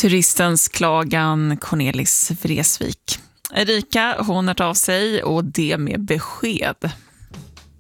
Turistens klagan, Cornelis Vreeswijk. Erika, hon har av sig och det med besked.